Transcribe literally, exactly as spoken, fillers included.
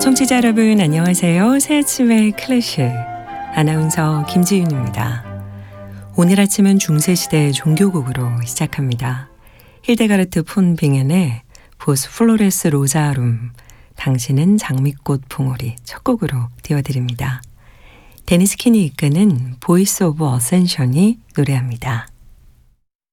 청취자 여러분 안녕하세요. 새 아침의 클래식 아나운서 김지윤입니다. 오늘 아침은 중세시대 종교곡으로 시작합니다. 힐데가르트 폰 빙엔의 보스 플로레스 로자룸 당신은 장미꽃 봉오리 첫 곡으로 띄워드립니다. 데니스 킨이 이끄는 보이스 오브 어센션이 노래합니다.